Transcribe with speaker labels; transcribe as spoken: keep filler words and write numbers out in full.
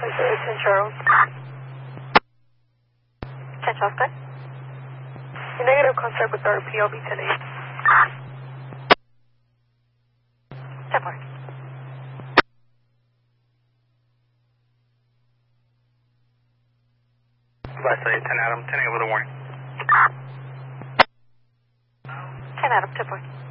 Speaker 1: ten Charles. ten Charles, good. Your negative contact with our P L B ten eight. ten four.
Speaker 2: Goodbye, say ten Adam, ten eight with a warning.
Speaker 1: ten Adam, ten four.